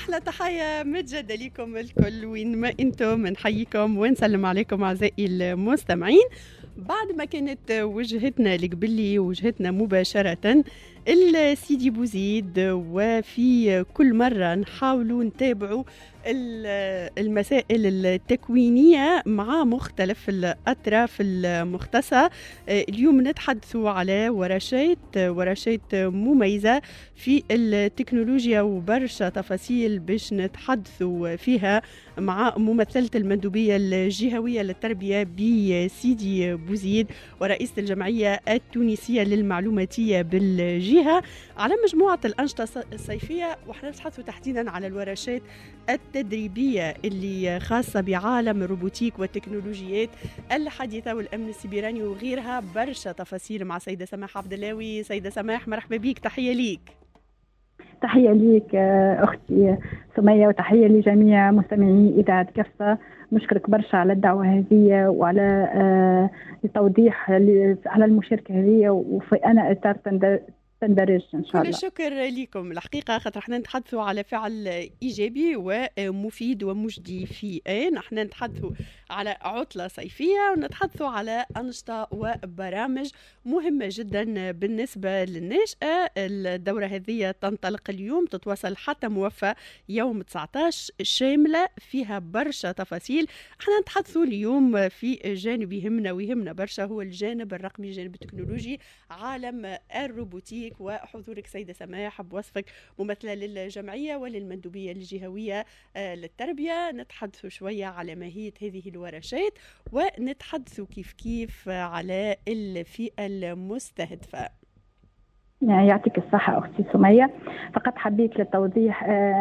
أحلى تحية متجدة لكم الكل وين ما أنتم، نحييكم ونسلم عليكم أعزائي المستمعين. بعد ما كانت وجهتنا لقبلي وجهتنا مباشرة السيدي بوزيد، وفي كل مرة نحاولوا نتابعوا المسائل التكوينية مع مختلف الأطراف المختصة. اليوم نتحدثوا على ورشات مميزة في التكنولوجيا وبرشا تفاصيل باش نتحدثوا فيها مع ممثلة المندوبية الجهوية للتربية بسيدي بوزيد ورئيسة الجمعية التونسية للمعلوماتية بالجهة على مجموعة الأنشطة الصيفية. وإحنا نتحدثوا تحديدا على الورشات التدريبية اللي خاصة بعالم الروبوتيك والتكنولوجيات الحديثة والأمن السيبراني وغيرها. برشا تفاصيل مع سيدة سماح عبد اللاوي. سيدة سماح مرحبا بيك، تحية ليك. تحية ليك أختي سمية، وتحية لجميع مستمعي إذاعة كفة. نشكرك برشا على الدعوة هذه وعلى التوضيح على المشاركة هذه، وفي أنا إطار تندرج إن شاء الله. كل الشكر لكم الحقيقة، خاطر احنا نتحدثوا على فعل إيجابي ومفيد ومجدي في احنا نتحدثوا على عطلة صيفية ونتحدثوا على أنشطة وبرامج مهمة جدا بالنسبة للناشئة. الدورة هذه تنطلق اليوم، تتواصل حتى موفى يوم 19، شاملة فيها برشا تفاصيل. احنا نتحدثوا اليوم في جانب يهمنا برشا، هو الجانب الرقمي، الجانب التكنولوجي، عالم الروبوتيك. وحضورك سيدة سماح بوصفك ممثلة للجمعية وللمندوبية الجهوية للتربية، نتحدث شوية على ماهية هذه الورشات ونتحدث كيف على الفئة المستهدفة. يعطيك الصحة أختي سمية. فقط حبيت للتوضيح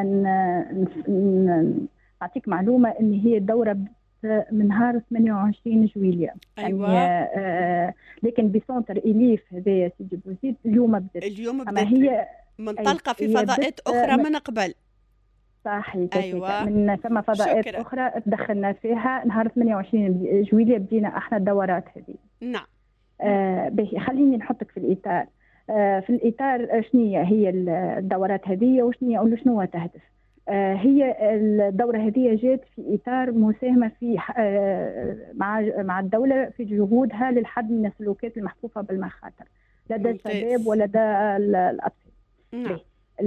أعطيك معلومة أن هي الدورة من نهار 28 جويلية. أيوة. يعني لكن بسنتر إليف هذايا سيدي بوزيد اليوم بدأت. هي منطلقة في فضاءات أخرى من قبل. صحيح. أيوة. من ثم فضاءات أخرى تدخلنا فيها نهار 28 جويلية بدينا احنا الدورات هذه. نعم. خليني نحطك في الإطار. في الإطار شنية هي الدورات هذه وشنو تهدف. هي الدورة هذه جات في إطار مساهمة في مع الدولة في جهودها للحد من السلوكيات المحفوفة بالمخاطر لدى الشباب ولدى الأطفال. نعم.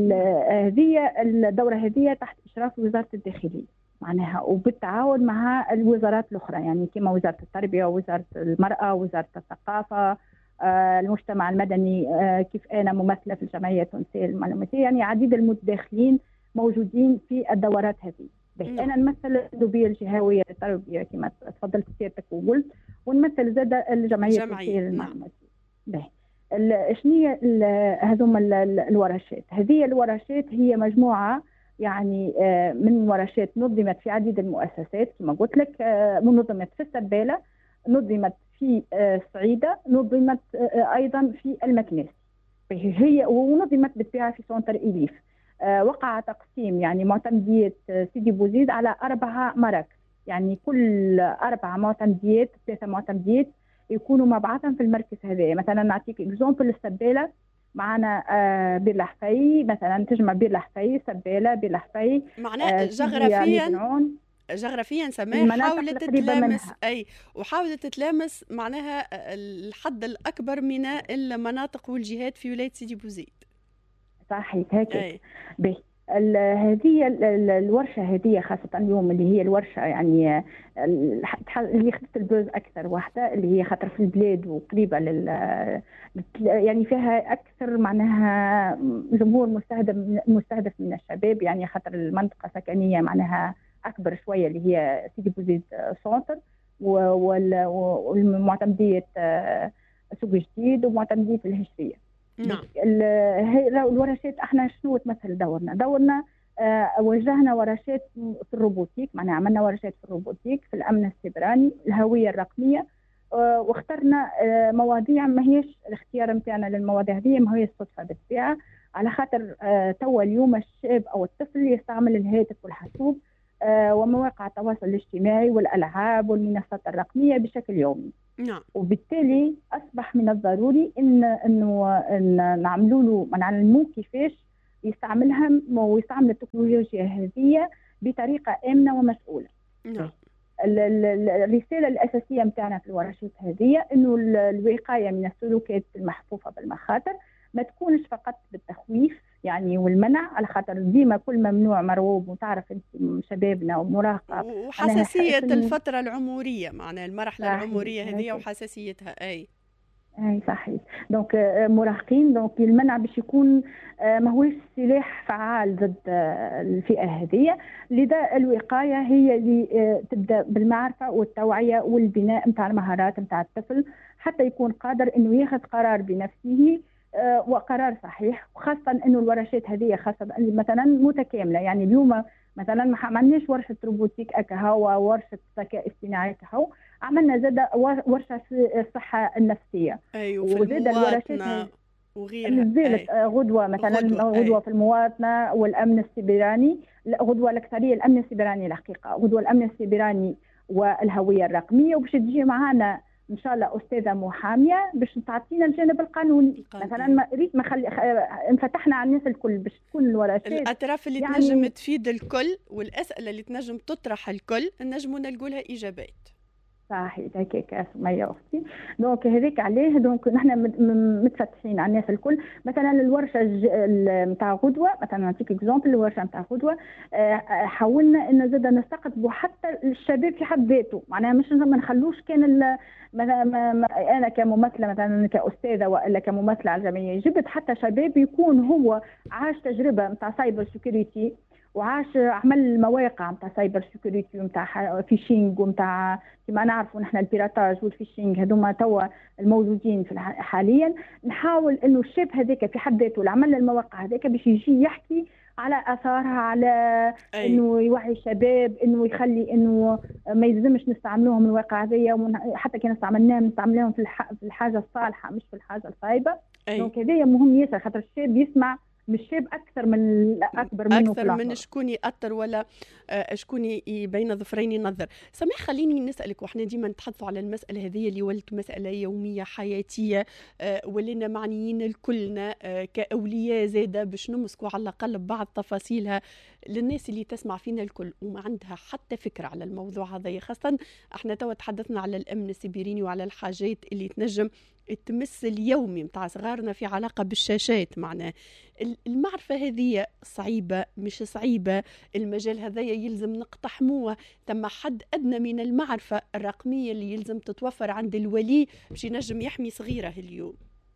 هذه الدورة هذه تحت إشراف وزارة الداخلية معناها، وبالتعاون مع الوزارات الأخرى، يعني كما وزارة التربية ووزارة المرأة ووزارة الثقافة، المجتمع المدني، كيف أنا ممثلة في الجمعية التونسية للمعلوماتية، يعني عديد المتداخلين موجودين في الدورات هذه. أنا نمثل المندوبية الجهوية للتربية كما تفضلت سيادتك وقلت، ونمثل زاد الجمعية التونسية للمعلوماتية. شنية هذوما الورشات؟ هذه الورشات هي مجموعة يعني من ورشات نظمت في عديد المؤسسات كما قلت لك، منظمت في السبالة، نظمت في الصعيدة، نظمت أيضا في المكناس، هي ونظمت بالطبيعة في سنتر إليف. وقع تقسيم يعني معتمدية سيدي بوزيد على 4 مراكز، يعني كل 4 معتمديات 3 معتمديات يكونوا مع بعضهم في المركز هذا. مثلا نعطيك اكزومبل السبالة معنا بير لحفي، مثلا تجمع بير لحفي سبالة بير لحفي. معناه جغرافيا سماح حاولت تتلامس وحاولت تتلامس معناها الحد الأكبر من المناطق والجهات في ولاية سيدي بوزيد. صحيح هيك. هذه الورشة هذه خاصة اليوم اللي هي الورشة يعني اللي خدت البوز أكثر واحدة، اللي هي خاطر في البلاد وقريبة يعني فيها أكثر معناها جمهور مستهدف من الشباب، يعني خاطر المنطقة سكنية معناها أكبر شوية اللي هي سيدي بوزيد سونتر، والمعتمدية سوق جديد ومعتمدية الهجرية. نعم. الورشات احنا شنو تمثل دورنا وجهنا ورشات في الروبوتيك، معناها عملنا ورشات في الروبوتيك، في الامن السيبراني، الهويه الرقميه، واخترنا مواضيع ما هيش الاختيار نتاعنا للمواضيع هذه ما هي الصدفه بالطبيعه، على خاطر توا اليوم الشاب او الطفل يستعمل الهاتف والحاسوب ومواقع التواصل الاجتماعي والالعاب والمنصات الرقميه بشكل يومي. نعم. وبالتالي أصبح من الضروري إنه نعملوا له نعلموه كيفاش يستعملها ويستعمل التكنولوجيا هذه بطريقة آمنة ومسؤولة. نعم. الرسالة الأساسية متاعنا في الورشات هذه إنه الوقاية من السلوكات المحفوفة بالمخاطر ما تكونش فقط بالتخويف يعني والمنع، على خاطر ديما كل ممنوع مرغوب، وتعرف انت شبابنا ومراهقة وحساسية الفترة العمرية، معناها المرحلة العمرية هذه وحساسيتها. اي صحيح. دونك مراهقين، دونك المنع باش يكون ما هوش سلاح فعال ضد الفئة هذه. لذا الوقاية هي اللي تبدأ بالمعرفة والتوعية والبناء نتاع المهارات نتاع الطفل حتى يكون قادر انه ياخذ قرار بنفسه وقرار صحيح. وخاصة انه الورشات هذه خاصة مثلا متكاملة، يعني اليوم مثلا ما عملناش ورشة روبوتيك اكهو ورشة ذكاء اصطناعي اكهو، عملنا زاد ورشة في الصحة النفسية. أيوة، وزاد الورشات وغيرها غدوة مثلا غدوة في المواطنة والأمن السيبراني، غدوة الأكثرية الأمن السيبراني الحقيقة، غدوة الأمن السيبراني والهوية الرقمية. وباش تجي معنا ان شاء الله استاذه محاميه باش تعطينا الجانب القانوني. مثلا ما ريت ما خلي انفتحنا على الناس الكل باش تكون الورشات الاطراف اللي يعني تنجم تفيد الكل، والاسئله اللي تنجم تطرح الكل نجموا نلقوا لها اجابات. صحيح هكاك سمية أختي. دونك هذيك عليه، دونك نحن متفتحين على الناس الكل. مثلا الورشة نتاع غدوة، مثلا نعطيك اكزومبل، الورشة نتاع غدوة حاولنا إن زاد نستقطبوا حتى الشباب في حد ذاته، معناها مش ما نخلوش كان أنا كممثلة مثلا كأستاذة ولا كممثلة على الجمعية، جبت حتى شباب يكون هو عاش تجربة نتاع سايبر سيكوريتي وعاش عمل مواقع نتاع سايبر سيكوريتي ونتاع فيشينغ ونتاع كما نعرفوا نحن البيراتاج والفيشينغ هذوما توا الموجودين في حاليا. نحاول انه الشاب هذاك في حد ذاته اللي عمل المواقع هذاك باش يجي يحكي على اثارها، على انه يوعي الشباب، انه يخلي انه ما يلزمش نستعملوهم المواقع هذيا، حتى كان نستعملوهم في الحاجه الصالحه مش في الحاجه الخايبه. دونك هذايا مهم ياسر، خاطر الشاب يسمع مش شاب اكثر من اكبر منه اكثر من شكون ياثر ولا شكون بين ظفرين ينظر. سمح خليني نسالك، واحنا ديما نتحدثوا على المساله هذه اللي ولت مساله يوميه حياتيه، ولينا معنيين الكلنا كاولياء زاده باش نمسكوا على الاقل بعض تفاصيلها للناس اللي تسمع فينا الكل وما عندها حتى فكره على الموضوع هذا. خاصه احنا توا تحدثنا على الامن السيبراني وعلى الحاجات اللي تنجم تمس اليومي متاع صغارنا في علاقة بالشاشات. معناه المعرفة هذه صعيبة مش صعيبة، المجال هذا يلزم نقتحموه، ثم حد أدنى من المعرفة الرقمية اللي يلزم تتوفر عند الولي باش ينجم يحمي صغيره اليوم.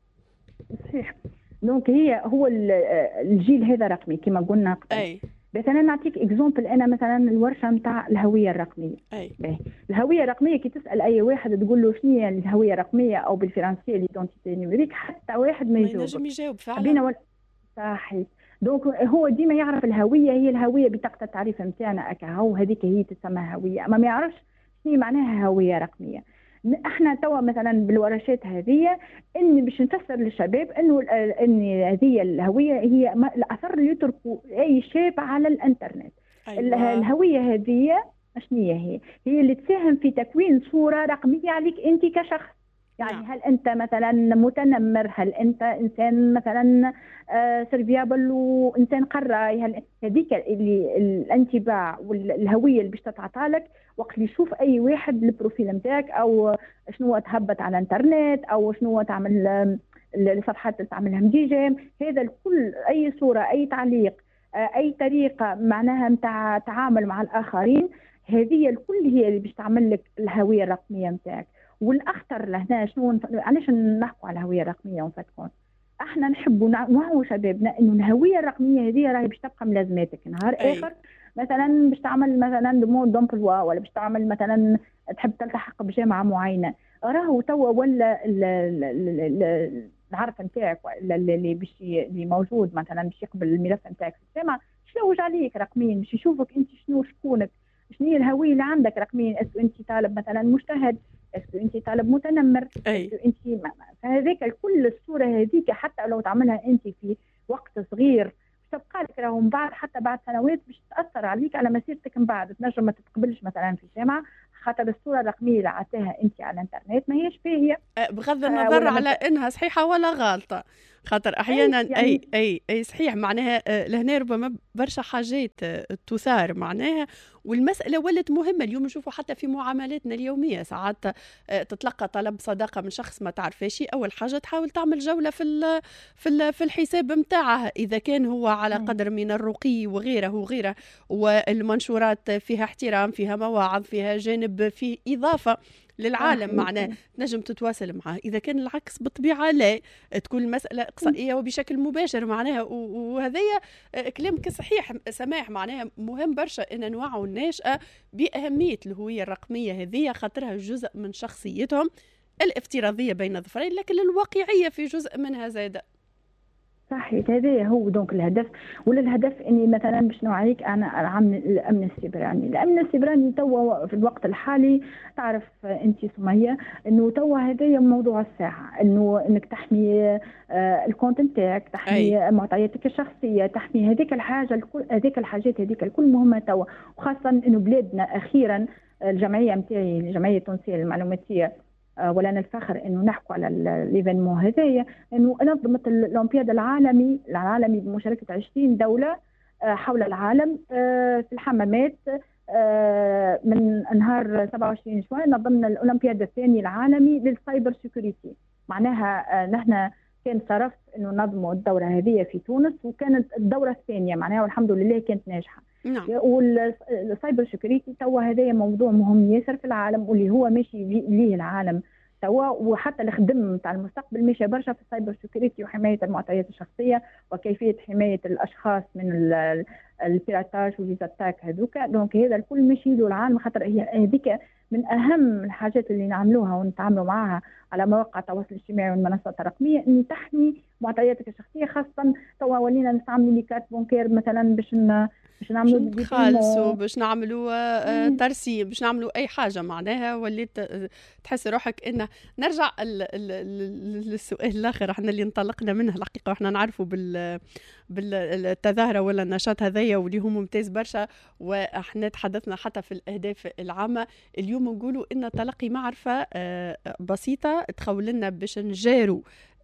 صحيح. دونك هو الجيل هذا رقمي كما قلنا قبل. مثلا نعطيك اكزومبل، انا مثلا الورشه نتاع الهويه الرقميه. الهويه الرقميه كي تسال اي واحد تقول له شنو هي الهويه الرقميه او بالفرنسيه ليدونتيتي نيميريك، حتى واحد ما يجاوب فعلا. صحيح. دونك هو ديما يعرف الهويه هي الهويه بطاقه التعريف نتاعنا اكاهو، هذيك هي تسمى هويه، اما ما يعرفش شنو معناها هويه رقميه. احنا توا مثلا بالورشات هذه اني باش نفسر للشباب انه ان هذه الهويه هي الاثر اللي يتركوا اي شاب على الانترنت. الهويه هذه شنو هي اللي تساهم في تكوين صوره رقميه عليك انت كشخص. يعني هل انت مثلا متنمر، هل انت انسان مثلا سرفيابل وانسان قراي، هذيك اللي الانطباع والهويه اللي باش تتعطى لك وقت اللي يشوف اي واحد البروفيل نتاعك او شنو تهبط على الانترنت او شنو تعمل الصفحات اللي تعملها مديجام. هذا الكل اي صوره اي تعليق اي طريقه معناها نتاع تعامل مع الاخرين، هذه الكل هي اللي باش تعمل لك الهويه الرقميه نتاعك. والاخطر لهنا شنو علاش نحكوا على الهويه الرقميه ونفتكون احنا نحبوا نوعوا شبابنا انه الهويه الرقميه هذه راهي باش تبقى ملازماتك نهار اخر. مثلا باش تعمل مثلا دمون دومبلوا ولا باش تعمل مثلا تحب تلتحق بجامعه معينه، راهو توا ولا العرف نتاعك اللي باش اللي موجود مثلا باش يقبل الملف نتاعك في الجامعه يشوج عليك رقميا باش يشوفك انت شكونك، شنو هي الهويه اللي عندك رقميا. انت طالب مثلا مجتهد، انت طالب متنمر، انت فهذاك الكل الصوره هذيك حتى لو تعملها انت في وقت صغير تبقى لك راهو من بعد حتى بعد سنوات باش تاثر عليك على مسيرتك من بعد. تنجم ما تتقبلش مثلا في الجامعه خاطر الصوره الرقميه اللي عطاها انت على الانترنت ما هيش باهيه، بغض النظر على انها صحيحه ولا غلطه. خاطر احيانا يعني اي صحيح معناها لهنا ربما برشا حاجات تثار معناها، والمساله ولت مهمه اليوم. نشوفوا حتى في معاملاتنا اليوميه ساعات تتلقى طلب صداقه من شخص ما تعرفش، اول حاجه تحاول تعمل جوله في الحساب نتاعه اذا كان هو على قدر من الرقي وغيره، والمنشورات فيها احترام، فيها مواعظ، فيها جانب، فيه اضافه للعالم معناه نجم تتواصل معه. إذا كان العكس بالطبيعة لا، تكون المسألة إقصائية وبشكل مباشر معناها. وهذايا كلامك صحيح سماح، معناها مهم برشا أن نوعوا الناشئة بأهمية الهوية الرقمية هذه، خاطرها جزء من شخصيتهم الافتراضية بين الظفرين، لكن الواقعية في جزء منها زادة. صحيح، هذا هو دونك الهدف. ولا الهدف اني مثلا باش نوعيك انا عن الامن السيبراني. الامن السيبراني توا في الوقت الحالي تعرف انت سميه انه توا هذايا موضوع الساعه، انك تحمي الكونت نتاعك، تحمي معطياتك الشخصيه، تحمي هذيك الحاجه الكل، هذيك الحاجات هذيك الكل مهمه توا. وخاصه انه بلادنا اخيرا الجمعيه نتاعي الجمعيه التونسيه للمعلوماتيه ولنا الفخر انه نحكوا على الايفينمون هذايا، انه نظمت الاولمبياد العالمي بمشاركه 20 دوله حول العالم في الحمامات من نهار 27 شوال. نظمنا الاولمبياد الثاني العالمي للسايبر سيكوريتي. معناها نحن كان صرفت انه نظموا الدوره هذه في تونس، وكانت الدوره الثانيه معناها والحمد لله كانت ناجحه. نعم. والسايبر سيكوريتي توا هذايا موضوع مهم ياسر في العالم، واللي هو ماشي ليه العالم توا، وحتى الخدم نتاع المستقبل ماشي برشا في السايبر سيكوريتي وحمايه المعطيات الشخصيه وكيفيه حمايه الاشخاص من البيراتاج والزاتاك هذوك. دونك هذا الكل ماشي له العالم، خاطر هي هذيك من اهم الحاجات اللي نعملوها ونتعاملوا معها على مواقع التواصل الاجتماعي والمنصات الرقميه، ان تحمي معطياتك الشخصيه. خاصه توا ولينا نستعملوا ليكات بونكير مثلا باش نعملوا نخالصوا، باش نعملوا ترسيم، باش نعملوا اي حاجه معناها. وليت تحس روحك انه نرجع للسؤال الاخر احنا اللي انطلقنا منه الحقيقه، واحنا نعرفوا بالتظاهره ولا النشاط هذايا واللي هو ممتاز برشا، واحنا تحدثنا حتى في الاهداف العامه. اليوم نقولوا ان تلقي معرفه بسيطه تخول لنا باش نجاروا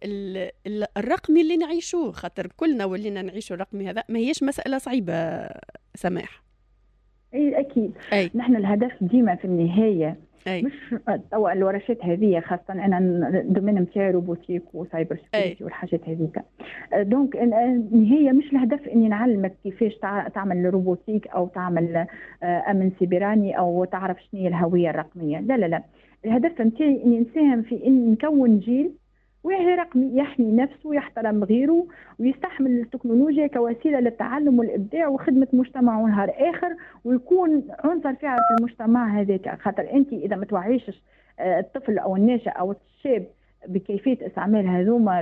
الرقمي اللي نعيشوه، خاطر كلنا ولينا نعيشوا الرقمي هذا، ما هيش مسألة صعيبة سماح. اي اكيد. نحن الهدف ديما في النهايه مش توا الورشات هذه، خاصه انا الدومين نتاعي روبوتيك وسايبر سيكيورتي والحاجات هذيك. دونك النهايه مش الهدف اني نعلمك كيفاش تعمل روبوتيك او تعمل امن سيبراني او تعرف شنو هي الهويه الرقميه. لا لا لا، الهدف نتاعي اني نساهم في ان نكون جيل واعي رقمي يحمي نفسه ويحترم غيره ويستحمل التكنولوجيا كوسيله للتعلم والابداع وخدمه مجتمعه نهار اخر، ويكون عنصر فاعل في المجتمع هذاك. خاطر انت اذا ما توعيش الطفل او الناشئ او الشاب بكيفيه استعمال هذوما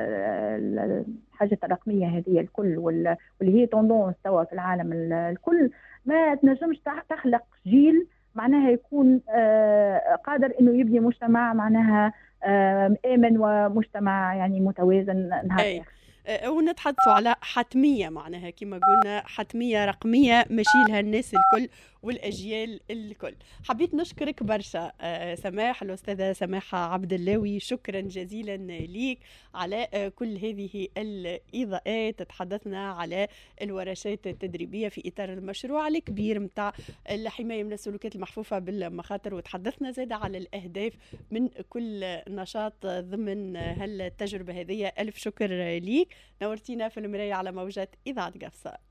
الحاجات الرقميه هذه الكل واللي هي توندونس توا في العالم الكل، ما تنجمش تخلق جيل معناها يكون قادر انه يبني مجتمع معناها آمن ومجتمع يعني متوازن نهار آخر. ونتحدثوا على حتمية معناها كما قلنا حتمية رقمية ماشي لها الناس الكل والأجيال الكل. حبيت نشكرك برشا سماح، الأستاذة سماحة عبد اللاوي، شكرا جزيلا ليك على كل هذه الإضاءات. تحدثنا على الورشات التدريبية في إطار المشروع الكبير متاع الحماية من السلوكات المحفوفة بالمخاطر، وتحدثنا زادة على الأهداف من كل نشاط ضمن هالتجربة هذه. ألف شكر ليك، نورتينا في المراية على موجات إذاعة قفصة.